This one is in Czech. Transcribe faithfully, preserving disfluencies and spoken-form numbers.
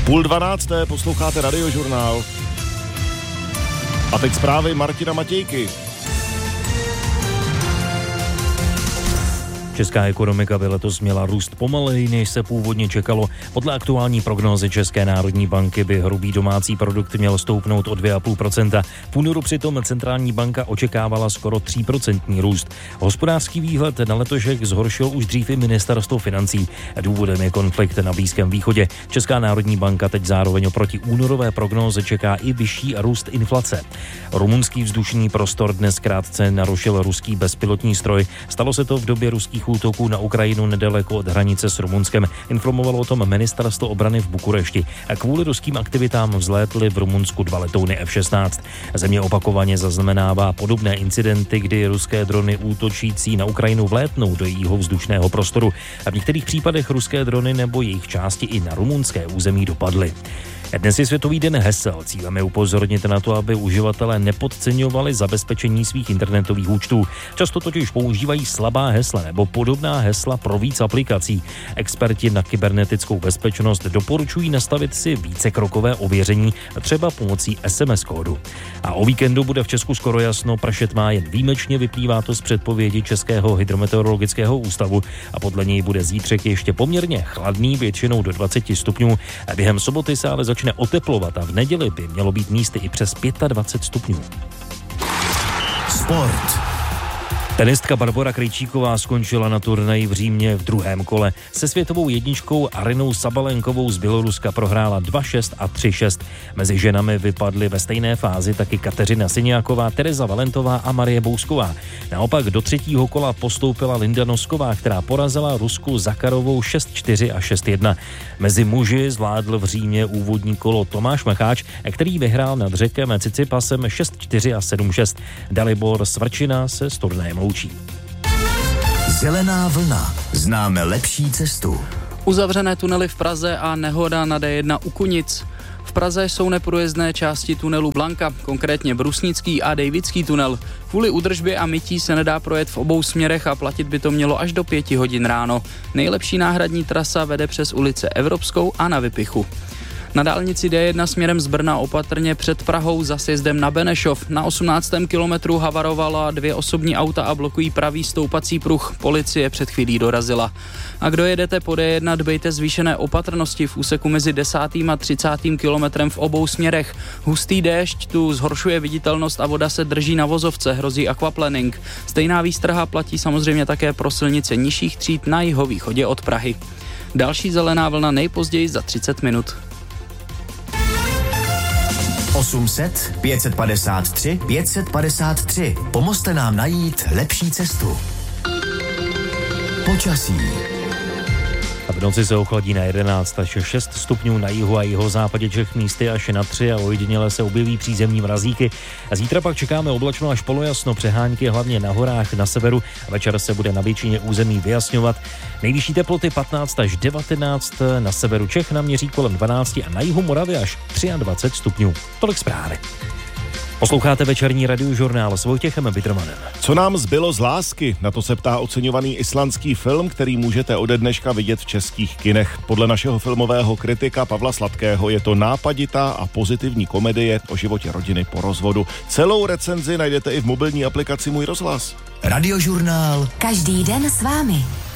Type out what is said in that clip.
Půl dvanácté posloucháte Radiožurnál. A teď zprávy Martina Matějky. Česká ekonomika by letos měla růst pomaleji, než se původně čekalo. Podle aktuální prognózy České národní banky by hrubý domácí produkt měl stoupnout o dvě celá pět procenta. V únoru přitom centrální banka očekávala skoro tři procenta růst. Hospodářský výhled na letošek zhoršil už dřív i ministerstvo financí. Důvodem je konflikt na Blízkém východě. Česká národní banka teď zároveň oproti únorové prognóze čeká i vyšší růst inflace. Rumunský vzdušný prostor dnes krátce narušil ruský bezpilotní stroj. Stalo se to v době ruských útoků na Ukrajinu nedaleko od hranice s Rumunskem. Informovalo o tom ministerstvo obrany v Bukurešti. A kvůli ruským aktivitám vzlétly v Rumunsku dva letouny F šestnáct. Země opakovaně zaznamenává podobné incidenty, kdy ruské drony útočící na Ukrajinu vlétnou do jejího vzdušného prostoru. A v některých případech ruské drony nebo jejich části i na rumunské území dopadly. Dnes je Světový den hesel. Cílem je upozornit na to, aby uživatelé nepodceňovali zabezpečení svých internetových účtů. Často totiž používají slabá hesla nebo podobná hesla pro víc aplikací. Experti na kybernetickou bezpečnost doporučují nastavit si vícekrokové ověření, třeba pomocí es em es kódu. A o víkendu bude v Česku skoro jasno, pršet má jen výjimečně, vyplývá to z předpovědi Českého hydrometeorologického ústavu a podle něj bude zítřek ještě poměrně chladný, většinou do dvacet stupňů. A během soboty se ale začne oteplovat a v neděli by mělo být místy i přes dvacet pět stupňů. Sport. Tenistka Barbora Krejčíková skončila na turnaji v Římě v druhém kole. Se světovou jedničkou Arenou Sabalenkovou z Běloruska prohrála dva šest a tři šest. Mezi ženami vypadly ve stejné fázi taky Kateřina Syniáková, Tereza Valentová a Marie Bousková. Naopak do třetího kola postoupila Linda Nosková, která porazila Rusku Zakarovou šest čtyři a šest jedna. Mezi muži zvládl v Římě úvodní kolo Tomáš Macháč, který vyhrál nad Řekem Cicipasem šest čtyři a sedm šest. Dalibor Svrčina se s turnajem loučí. Zelená vlna. Známe lepší cestu. Uzavřené tunely v Praze a nehoda na dé jedna u Kunic. V Praze jsou neprůjezdné části tunelu Blanka, konkrétně Brusnický a Dejvický tunel. Kvůli údržbě a mytí se nedá projet v obou směrech a platit by to mělo až do pěti hodin ráno. Nejlepší náhradní trasa vede přes ulice Evropskou a na Vypichu. Na dálnici dé jedna směrem z Brna opatrně před Prahou za sjezdem na Benešov. Na osmnáctém kilometru havarovala dvě osobní auta a blokují pravý stoupací pruh. Policie před chvílí dorazila. A kdo jedete po dé jedna, dbejte zvýšené opatrnosti v úseku mezi desátým a třicátým kilometrem v obou směrech. Hustý déšť tu zhoršuje viditelnost a voda se drží na vozovce, hrozí aquaplaning. Stejná výstraha platí samozřejmě také pro silnice nižších tříd na jihovýchodě od Prahy. Další zelená vlna nejpozději za třicet minut. osm set, pět set padesát tři, pět set padesát tři. Pomozte nám najít lepší cestu. Počasí. A v noci se ochladí na jedenáct až šest stupňů na jihu a jihozápadě Čech, místy až na tři a ojediněle se objeví přízemní mrazíky. A zítra pak čekáme oblačno až polojasno, přehánky hlavně na horách, na severu. Večer se bude na většině území vyjasňovat. Nejvyšší teploty patnáct až devatenáct, na severu Čech naměří kolem dvanáct a na jihu Moravy až dvacet tři stupňů. Tolik zprávy. Posloucháte večerní Radiožurnál s Vojtěchem Bittermanem. Co nám zbylo z lásky? Na to se ptá oceňovaný islandský film, který můžete ode dneška vidět v českých kinech. Podle našeho filmového kritika Pavla Sladkého je to nápaditá a pozitivní komedie o životě rodiny po rozvodu. Celou recenzi najdete i v mobilní aplikaci Můj rozhlas. Radiožurnál. Každý den s vámi.